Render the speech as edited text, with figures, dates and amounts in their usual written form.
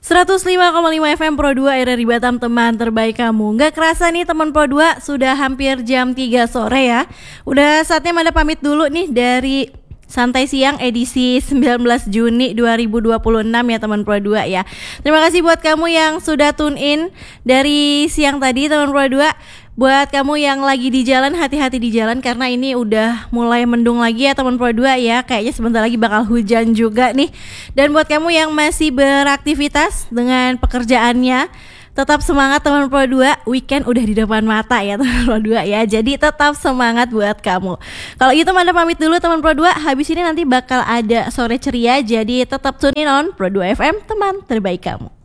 105,5 FM Pro 2 RRI Batam, teman terbaik kamu. Nggak kerasa nih teman Pro 2, sudah hampir jam 3 sore ya. Udah saatnya Manda pamit dulu nih dari Santai Siang edisi 19 Juni 2026 ya teman Pro 2 ya. Terima kasih buat kamu yang sudah tune in dari siang tadi teman Pro 2. Buat kamu yang lagi di jalan, hati-hati di jalan karena ini udah mulai mendung lagi ya teman Pro 2 ya. Kayaknya sebentar lagi bakal hujan juga nih. Dan buat kamu yang masih beraktivitas dengan pekerjaannya, tetap semangat teman Pro 2. Weekend udah di depan mata ya teman Pro 2 ya. Jadi tetap semangat buat kamu. Kalau gitu Manda pamit dulu teman Pro 2. Habis ini nanti bakal ada sore ceria. Jadi tetap tune in on Pro 2 FM, teman terbaik kamu.